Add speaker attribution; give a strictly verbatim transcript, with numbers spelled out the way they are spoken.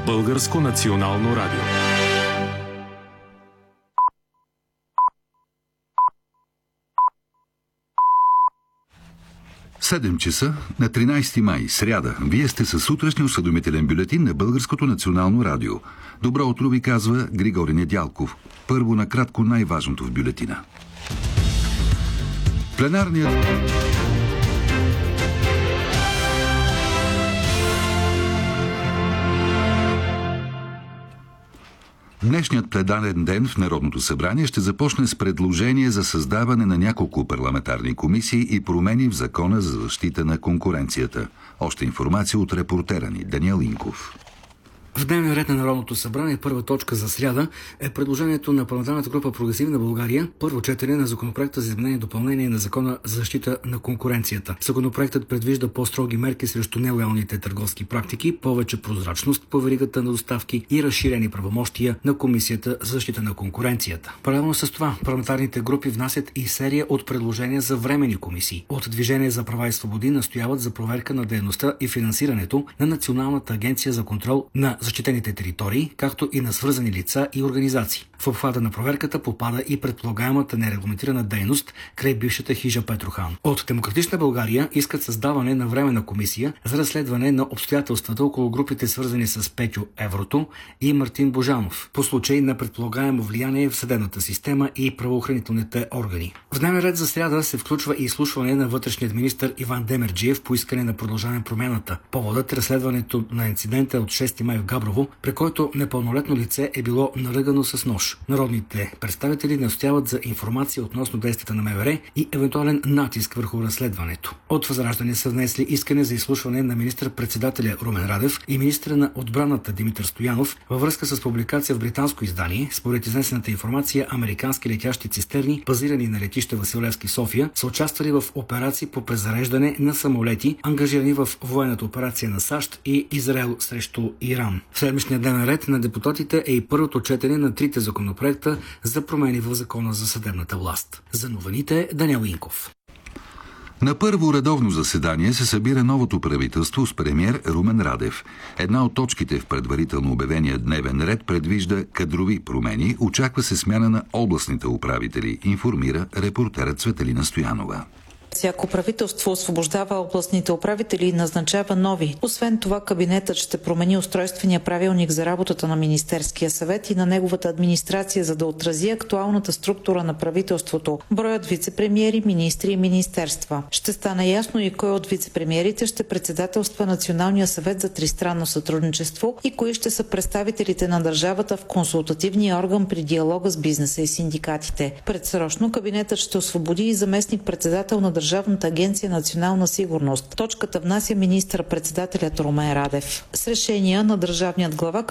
Speaker 1: Българско национално радио.
Speaker 2: седем часа на тринайсети май, сряда. Вие сте със сутрешния осведомителен бюлетин на Българското национално радио. Добро утро ви казва Григорий Недялков. Първо накратко най-важното в бюлетина. Пленарният... Днешният пленарен ден в Народното събрание ще започне с предложение за създаване на няколко парламентарни комисии и промени в Закона за защита на конкуренцията. Още информация от репортера ни Даниел Инков.
Speaker 3: В дневния ред на Народното събрание първа точка за сряда е предложението на парламентарната група Прогресивна България, първо четене на законопроекта за изменение и допълнение на Закона за защита на конкуренцията. Законопроектът предвижда по-строги мерки срещу нелоялните търговски практики, повече прозрачност по веригата на доставки и разширени правомощия на Комисията за защита на конкуренцията. Паралелно с това, парламентарните групи внасят и серия от предложения за временни комисии. От Движение за права и свободи настояват за проверка на дейността и финансирането на Националната агенция за контрол на защитените територии, както и на свързани лица и организации. В обхвата на проверката попада и предполагаемата нерегламентирана дейност край бившата хижа Петрохан. От Демократична България искат създаване на временна комисия за разследване на обстоятелствата около групите, свързани с Петю Еврото и Мартин Божанов, по случай на предполагаемо влияние в съдебната система и правоохранителните органи. В дневен ред за сряда се включва и изслушване на вътрешният министър Иван Демерджиев по искане на Продължаваме промяната. Поводът е разследването на инцидента от шести май в Габрово, при който непълнолетно лице е било наръгано с нож. Народните представители настояват за информация относно действията на МВР и евентуален натиск върху разследването. От Възраждане са внесли искане за изслушване на министър-председателя Румен Радев и министъра на отбраната Димитър Стоянов във връзка с публикация в британско издание. Според изнесената информация, американски летящи цистерни, базирани на летище Васил Левски, София, са участвали в операции по презареждане на самолети, ангажирани в военната операция на САЩ и Израел срещу Иран. В седмичния дневен ред на депутатите е и първото четене на трите законопроекта за промени в Закона за съдебната власт. За новините Даниел Инков.
Speaker 2: На първо редовно заседание се събира новото правителство с премиер Румен Радев. Една от точките в предварително обявения дневен ред предвижда кадрови промени. Очаква се смяна на областните управители, информира репортерът Цветелина Стоянова.
Speaker 4: Всяко правителство освобождава областните управители и назначава нови. Освен това, кабинетът ще промени устройствения правилник за работата на Министерския съвет и на неговата администрация, за да отрази актуалната структура на правителството, броят вицепремиери, министри и министерства. Ще стане ясно и кой от вицепремиерите ще председателства Националния съвет за тристранно сътрудничество и кои ще са представителите на държавата в консултативния орган при диалога с бизнеса и синдикатите. Предсрочно кабинетът ще освободи и заместник-председател на Държавната агенция национална сигурност. Точката внася министър-председателят Румен Радев. С решения на държавният глава